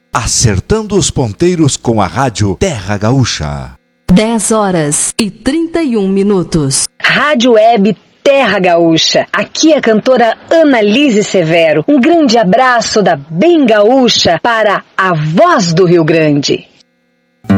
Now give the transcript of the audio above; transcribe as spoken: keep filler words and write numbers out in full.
Acertando os ponteiros com a rádio Terra Gaúcha. dez horas e trinta e um minutos. Rádio Web Terra Gaúcha. Aqui é a cantora Annalise Severo. Um grande abraço da Bem Gaúcha para a Voz do Rio Grande.